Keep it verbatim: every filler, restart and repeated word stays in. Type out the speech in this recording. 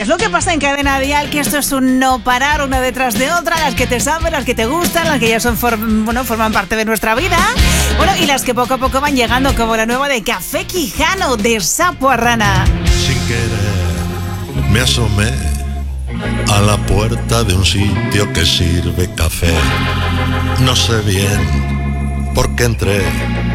Es lo que pasa en Cadena Dial, que esto es un no parar una detrás de otra, las que te saben, las que te gustan, las que ya son form- bueno, forman parte de nuestra vida, bueno, y las que poco a poco van llegando, como la nueva de Café Quijano, de Sapo a Rana. Sin querer me asomé a la puerta de un sitio que sirve café. No sé bien por qué entré,